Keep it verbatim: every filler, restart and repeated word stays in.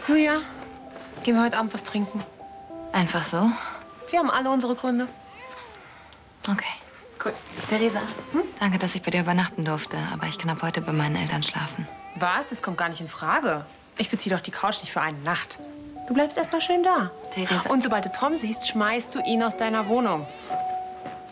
Julia, gehen wir heute Abend was trinken? Einfach so? Wir haben alle unsere Gründe. Okay. Cool. Theresa, hm? Danke, dass ich bei dir übernachten durfte. Aber ich kann ab heute bei meinen Eltern schlafen. Was? Das kommt gar nicht in Frage. Ich beziehe doch die Couch nicht für eine Nacht. Du bleibst erst mal schön da. Theresa. Und sobald du Tom siehst, schmeißt du ihn aus deiner Wohnung.